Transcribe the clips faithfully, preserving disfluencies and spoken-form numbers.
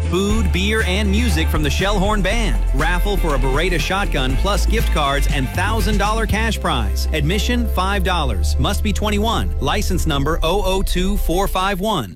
Food, beer, and music from the Shellhorn Band. Raffle for a Beretta shotgun plus gift cards and one thousand dollars cash prize. Admission five dollars. Must be twenty-one. License number zero zero two four five one.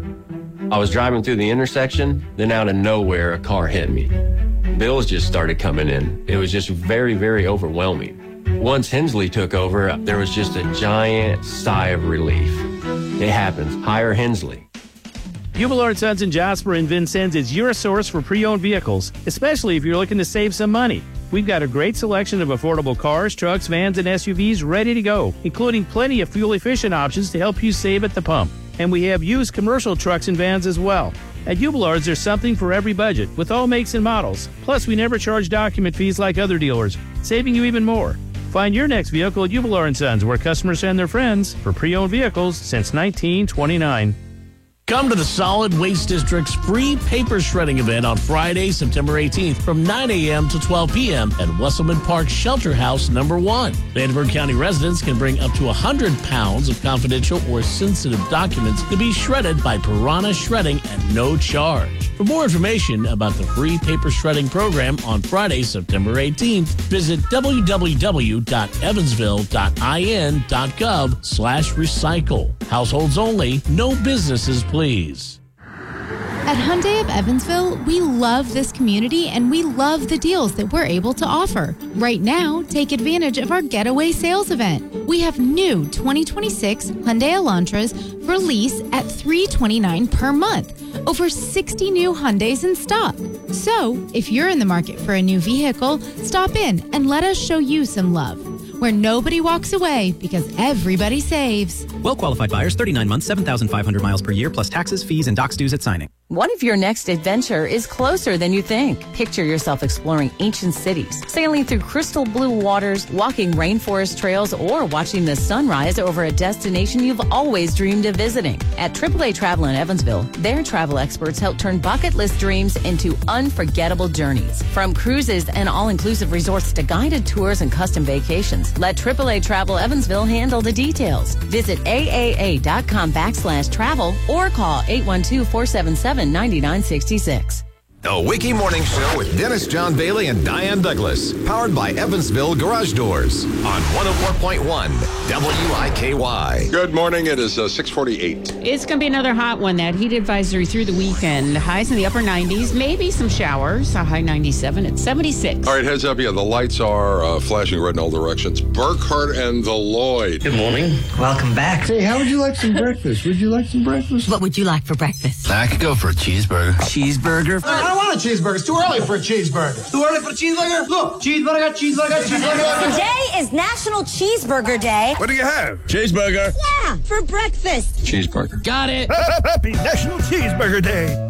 I was driving through the intersection, then out of nowhere, a car hit me. Bills just started coming in. It was just very, very overwhelming. Once Hensley took over, there was just a giant sigh of relief. It happens. Hire Hensley. Hubler and Sons in Jasper and Vincennes is your source for pre-owned vehicles, especially if you're looking to save some money. We've got a great selection of affordable cars, trucks, vans, and S U Vs ready to go, including plenty of fuel-efficient options to help you save at the pump. And we have used commercial trucks and vans as well. At Hubler's, there's something for every budget, with all makes and models. Plus, we never charge document fees like other dealers, saving you even more. Find your next vehicle at Hubler and Sons, where customers send their friends for pre-owned vehicles since nineteen twenty-nine. Come to the Solid Waste District's free paper shredding event on Friday, September eighteenth from nine a.m. to twelve p.m. at Wesselman Park Shelter House number one. Vanderburgh County residents can bring up to one hundred pounds of confidential or sensitive documents to be shredded by Piranha Shredding at no charge. For more information about the free paper shredding program on Friday, September eighteenth, visit w w w dot evansville dot i n dot gov slash recycle. Households only, no businesses, please. At Hyundai of Evansville, we love this community and we love the deals that we're able to offer. Right now, take advantage of our Getaway Sales Event. We have new twenty twenty-six Hyundai Elantras for lease at three hundred twenty-nine dollars per month. Over sixty new Hyundais in stock. So, if you're in the market for a new vehicle, stop in and let us show you some love. Where nobody walks away because everybody saves. Well-qualified buyers, thirty-nine months, seven thousand five hundred miles per year, plus taxes, fees, and docs dues at signing. What if your next adventure is closer than you think? Picture yourself exploring ancient cities, sailing through crystal blue waters, walking rainforest trails, or watching the sunrise over a destination you've always dreamed of visiting. At triple A Travel in Evansville, their travel experts help turn bucket list dreams into unforgettable journeys. From cruises and all-inclusive resorts to guided tours and custom vacations, let triple A Travel Evansville handle the details. Visit A A A dot com backslash travel or call eight one two, four seven seven, nine nine six six. The Wiki Morning Show with Dennis John Bailey and Diane Douglas. Powered by Evansville Garage Doors on one oh four point one W I K Y. Good morning. It is uh, six forty-eight. It's going to be another hot one. That heat advisory through the weekend. Highs in the upper nineties. Maybe some showers. A high ninety-seven at seventy-six. All right, heads up. Yeah, the lights are uh, flashing red in all directions. Burkhart and the Lloyd. Good morning. Welcome back. Hey, how would you like some breakfast? Would you like some breakfast? What would you like for breakfast? I could go for a cheeseburger. Cheeseburger? I don't want a cheeseburger. It's too early for a cheeseburger. Too early for a cheeseburger? Look, cheeseburger, cheeseburger, cheeseburger. Today is National Cheeseburger Day. What do you have? Cheeseburger. Yeah, for breakfast. Cheeseburger. Got it. Happy National Cheeseburger Day.